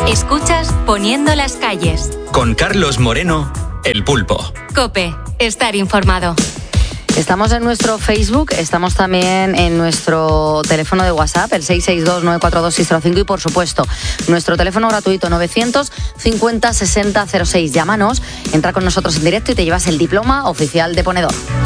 Escuchas Poniendo las calles. Con Carlos Moreno, El Pulpo. COPE. Estar informado. Estamos en nuestro Facebook, estamos también en nuestro teléfono de WhatsApp, el 662-942-605 y, por supuesto, nuestro teléfono gratuito 950 60 06. Llámanos, entra con nosotros en directo y te llevas el diploma oficial de ponedor.